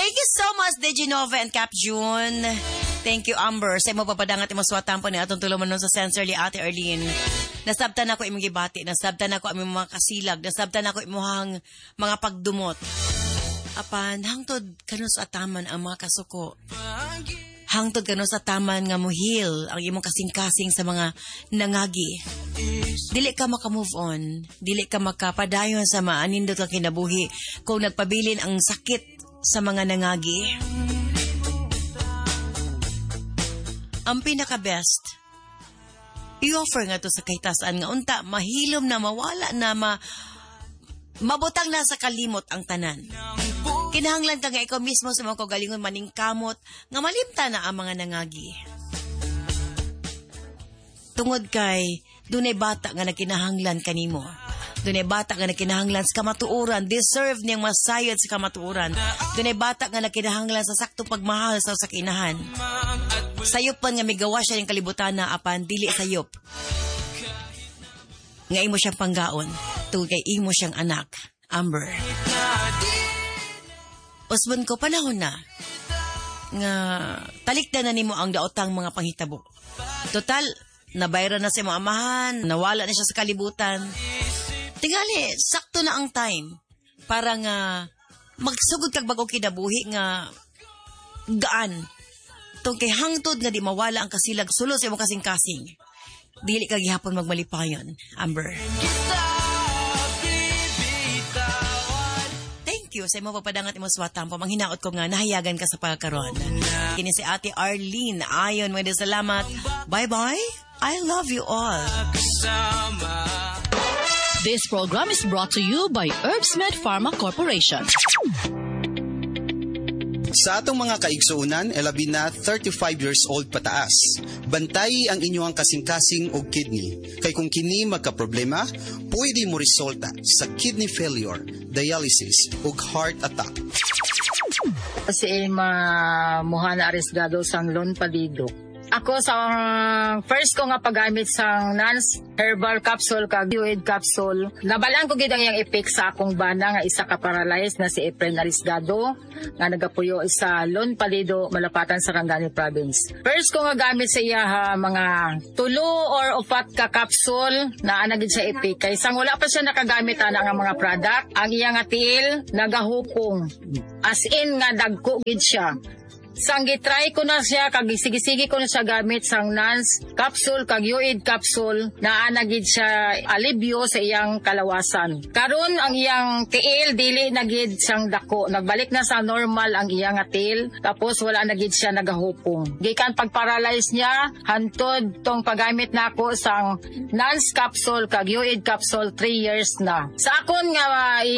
Thank you so much, Diginova and Cap June. Thank you, Amber. Sa mo papadangat imong swatan po ni atong tulungan nun sa sensor li Ate Arlene. Nasabtan ako imong gibati, nasabtan ako aming mga kasilag, nasabtan ako imong mga pagdumot. Apan, hangtod kanus ataman ang mga kasuko. Hangtod kanus ataman nga muhil ang imong kasing-kasing sa mga nangagi. Dili ka maka-move on, dili ka makapadayon sa maanindot kang kinabuhi kung nagpabilin ang sakit sa mga nangagi. Ang pinaka-best, i-offer nga to sa kahitasan nga unta, mahilom na, mawala na, mabutang na sa kalimot ang tanan. Kinahanglan ka nga ikaw mismo sa mga kagalingon maningkamot nga malimta na ang mga nangagi. Tungod kay dunay bata nga nakinahanglan kanimo. Dunay bata nga nakinahanglan sa kamatuoran, deserve niyang masayod sa kamatuoran. Dunay bata nga nakinahanglan sa saktong pagmahal sa sakinahan. Sayop pa nga migawa siya ng kalibutan na apan dili sayop. Nga imo siyang panggaon, tungod kay imo siyang anak, Amber. Usbon ko panahon na nga talikdan na nimo ang daotang mga panghitabo. Total, nabayran na sa imong amahan, nawala na siya sa kalibutan. Tingali, sakto na ang time para nga magsugod kag bago kinabuhi nga gaan. Tong kay hangtod nga di mawala ang kasilag sulo sa imong kasing-kasing. Dili ka gihapon magmalipayon, Amber. Thank you sa imong papadangat imong swatan. Pamanghinaot ko nga nahayagan ka sa pagkaron. Kini si Ate Arlene. Ayon, mga salamat. Bye-bye. I love you all. This program is brought to you by Herbsmed Pharma Corporation. Sa atong mga kaigsuunan, labi na 35 years old pataas. Bantay ang inyong kasing-kasing o kidney. Kay kung kini magka-problema, pwede mo resulta sa kidney failure, dialysis o heart attack. Si Mohana Arriesgado sang Lon Palido. Ako sa first ko nga paggamit sang Nance Herbal Capsule kag Fluid Capsule. Nabalaan ko gid ang iyang effect sa akong bana nga isa ka paralyzed na si Efren Arriesgado nga nagapuyo sa Lon Palido, Malapatan sa Cangani Province. First ko nga gamit sa iya mga 3 or 4 ka capsule na anagid sa effect. Kay sang wala pa siya nakagamit ana nga mga product, ang iya nga tiil nagahupong. As in nga dagko gid siya. Sang gitry ko na siya, kag sige ko na siya gamit sang Nance Capsule, kag Fluid Capsule, na anagid siya alibyo sa iyang kalawasan. Karon ang iyang tiil, dili nagid siyang dako. Nagbalik na sa normal ang iyang tiil, tapos wala nagid siya nagahupong. Gikan pag-paralyze niya, hantod tong paggamit na ako sang Nance Capsule, kag Fluid Capsule, 3 years na. Sa akon nga